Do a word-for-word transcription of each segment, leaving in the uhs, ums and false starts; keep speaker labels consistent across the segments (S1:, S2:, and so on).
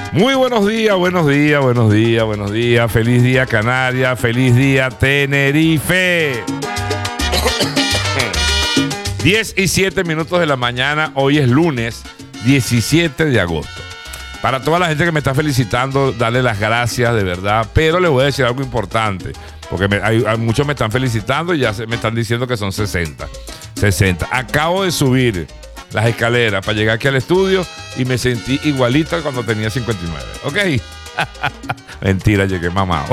S1: Muy buenos días, buenos días, buenos días, buenos días. Feliz día Canarias, feliz día Tenerife. diez y siete minutos de la mañana, hoy es lunes diecisiete de agosto. Para toda la gente que me está felicitando, darle las gracias de verdad, pero les voy a decir algo importante, porque me, hay, hay, muchos me están felicitando y ya se, me están diciendo que son sesenta. sesenta. Acabo de subir las escaleras para llegar aquí al estudio y me sentí igualito que cuando tenía cincuenta y nueve. ¿Ok? Mentira, llegué mamado.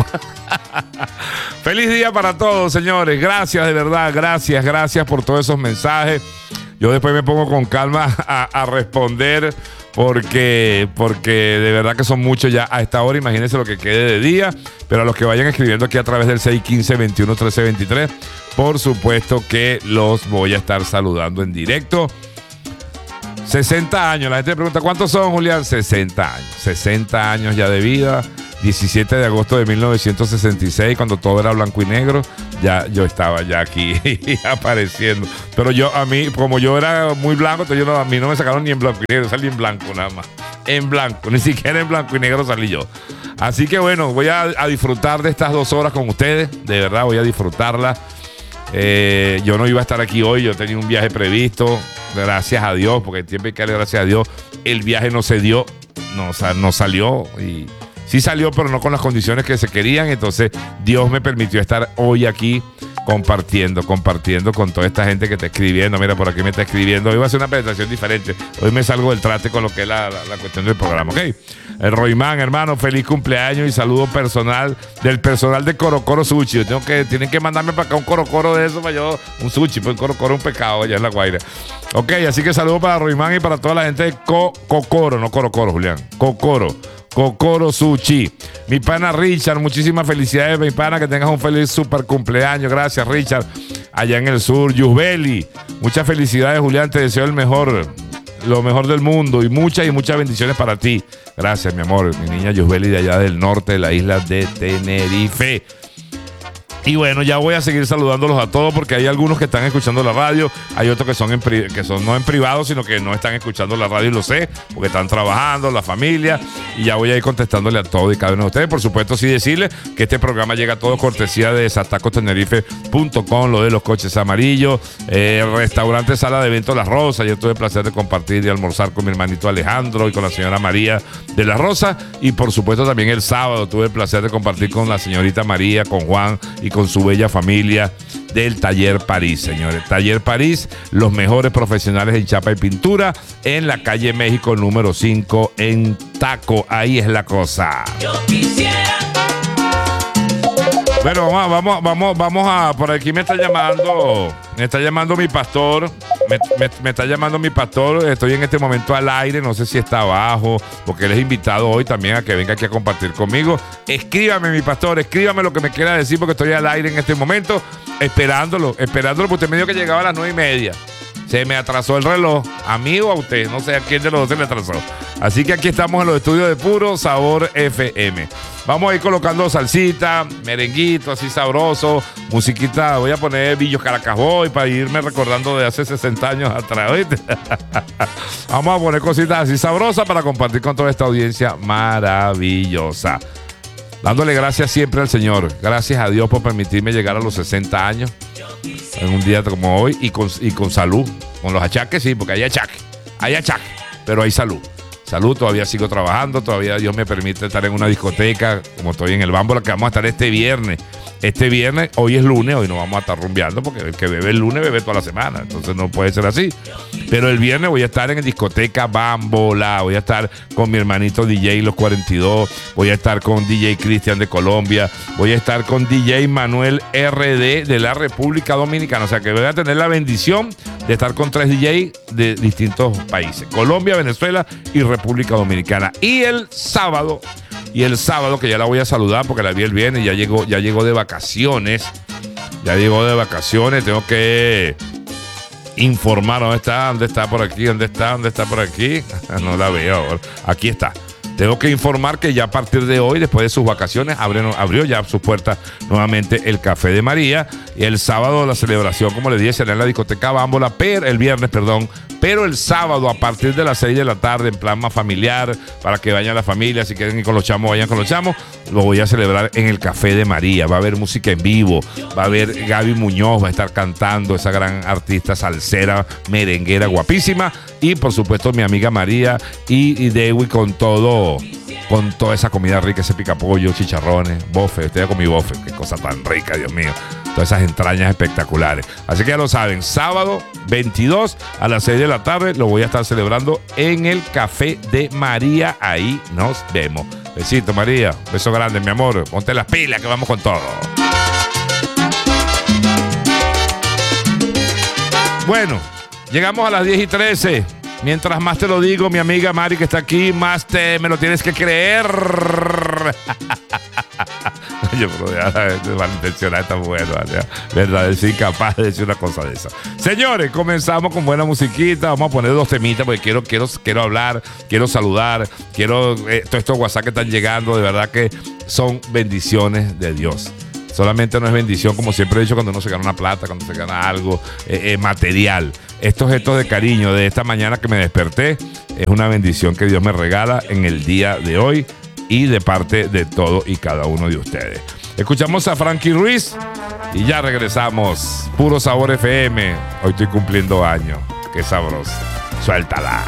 S1: Feliz día para todos, señores. Gracias, de verdad. Gracias, gracias por todos esos mensajes. Yo después me pongo con calma a, a responder porque, porque de verdad que son muchos ya a esta hora. Imagínense lo que quede de día. Pero a los que vayan escribiendo aquí a través del seis uno cinco, veintiuno, trece, veintitrés, por supuesto que los voy a estar saludando en directo. sesenta años. La gente me pregunta, ¿cuántos son, Julián? sesenta años. sesenta años ya de vida. diecisiete de agosto de mil novecientos sesenta y seis, cuando todo era blanco y negro, ya yo estaba ya aquí apareciendo. Pero yo, a mí, como yo era muy blanco, entonces yo no, a mí no me sacaron ni en blanco y negro, salí en blanco nada más. En blanco, ni siquiera en blanco y negro salí yo. Así que bueno, voy a, a disfrutar de estas dos horas con ustedes. De verdad, voy a disfrutarlas. Eh, yo no iba a estar aquí hoy, yo tenía un viaje previsto, gracias a Dios, porque siempre hay que darle gracias a Dios. El viaje no se dio, no, o sea, no salió, y sí salió, pero no con las condiciones que se querían. Entonces Dios me permitió estar hoy aquí compartiendo, compartiendo con toda esta gente que está escribiendo. Mira, por aquí me está escribiendo. Hoy va a ser una presentación diferente. Hoy me salgo del trate con lo que es la, la, la cuestión del programa, ¿ok? El Roimán, hermano, feliz cumpleaños y saludo personal del personal de Coro Coro Sushi. Yo tengo que, tienen que mandarme para acá un Coro Coro de eso para yo, un sushi, pues Coro Coro es un pecado allá en La Guaira. Ok, así que saludo para Roimán y para toda la gente de Co Cocoro, no Coro Coro, Julián, Cocoro. Cocoro Sushi. Mi pana Richard, muchísimas felicidades, mi pana, que tengas un feliz super cumpleaños. Gracias, Richard. Allá en el sur, Yusbeli. Muchas felicidades, Julián, te deseo el mejor, lo mejor del mundo y muchas y muchas bendiciones para ti. Gracias, mi amor, mi niña Yusbeli de allá del norte de la isla de Tenerife. Y bueno, ya voy a seguir saludándolos a todos porque hay algunos que están escuchando la radio, hay otros que son, en pri- que son no en privado, sino que no están escuchando la radio y lo sé, porque están trabajando, la familia, y ya voy a ir contestándole a todos y cada uno de ustedes. Por supuesto, sí decirles que este programa llega a todo cortesía de Sataco Tenerife punto com, lo de los coches amarillos, eh, el restaurante Sala de Eventos Las Rosas. Yo tuve el placer de compartir y almorzar con mi hermanito Alejandro y con la señora María de Las Rosas, y por supuesto también el sábado tuve el placer de compartir con la señorita María, con Juan y con con su bella familia del Taller París, señores. Taller París, los mejores profesionales en chapa y pintura en la calle México número cinco en Taco. Ahí es la cosa. Yo quisiera. Bueno, vamos, vamos, vamos, vamos a, por aquí me está llamando, me está llamando mi pastor, me, me, me está llamando mi pastor, estoy en este momento al aire, no sé si está abajo, porque él es invitado hoy también a que venga aquí a compartir conmigo. Escríbame, mi pastor, escríbame lo que me quiera decir, porque estoy al aire en este momento, esperándolo, esperándolo, porque usted me dijo que llegaba a las nueve y media. Se me atrasó el reloj, a mí o a usted, no sé a quién de los dos se le atrasó. Así que aquí estamos en los estudios de Puro Sabor F M. Vamos a ir colocando salsita, merenguito, así sabroso, musiquita. Voy a poner Billos Caracaboy para irme recordando de hace sesenta años atrás, ¿oíste? Vamos a poner cositas así sabrosas para compartir con toda esta audiencia maravillosa. Dándole gracias siempre al Señor. Gracias a Dios por permitirme llegar a los sesenta años. En un día como hoy y con, y con salud. Con los achaques, sí, porque hay achaques. Hay achaques, pero hay salud. Salud, todavía sigo trabajando. Todavía Dios me permite estar en una discoteca, como estoy en el Bámbola, que vamos a estar este viernes. Este viernes, hoy es lunes, hoy no vamos a estar rumbeando, porque el que bebe el lunes bebe toda la semana. Entonces no puede ser así. Pero el viernes voy a estar en discoteca Bámbola. Voy a estar con mi hermanito D J Los cuarenta y dos. Voy a estar con D J Cristian de Colombia. Voy a estar con D J Manuel R D de la República Dominicana. O sea que voy a tener la bendición de estar con tres D J de distintos países: Colombia, Venezuela y República Dominicana. Y el sábado, y el sábado, que ya la voy a saludar porque la vi el viernes, ya llegó, ya llegó de vacaciones. Ya llegó de vacaciones. Tengo que informar. ¿Dónde está? ¿Dónde está por aquí? ¿Dónde está? ¿Dónde está por aquí? No la veo. Aquí está. Tengo que informar que ya a partir de hoy, después de sus vacaciones, abrió, abrió ya sus puertas nuevamente el Café de María. Y el sábado la celebración, como les dije, será en la discoteca Bámbola, pero el viernes, perdón, Pero el sábado a partir de las seis de la tarde, en plan más familiar, para que vayan la familia, si quieren ir con los chamos, vayan con los chamos, lo voy a celebrar en el Café de María. Va a haber música en vivo, va a haber Gaby Muñoz, va a estar cantando, esa gran artista salsera, merenguera, guapísima, y por supuesto mi amiga María y, y Dewi con todo, con toda esa comida rica, ese picapollo, chicharrones, bofe. Estoy con mi bofe, qué cosa tan rica, Dios mío. Todas esas entrañas espectaculares. Así que ya lo saben, sábado veintidós a las seis de la tarde lo voy a estar celebrando en el Café de María. Ahí nos vemos. Besito, María. Beso grande, mi amor. Ponte las pilas que vamos con todo. Bueno, llegamos a las diez y trece. Mientras más te lo digo, mi amiga Mari que está aquí, más te me lo tienes que creer. Yo, pero ya, malintencionada está bueno, ¿verdad? Es incapaz de decir una cosa de esa. Señores, comenzamos con buena musiquita. Vamos a poner dos temitas porque quiero, quiero, quiero hablar, quiero saludar, quiero. Eh, todos estos WhatsApp que están llegando, de verdad que son bendiciones de Dios. Solamente no es bendición, como siempre he dicho, cuando uno se gana una plata, cuando se gana algo eh, eh, material. Estos gestos de cariño de esta mañana que me desperté es una bendición que Dios me regala en el día de hoy y de parte de todo y cada uno de ustedes. Escuchamos a Frankie Ruiz y ya regresamos. Puro Sabor F M. Hoy estoy cumpliendo años. Qué sabroso. Suéltala.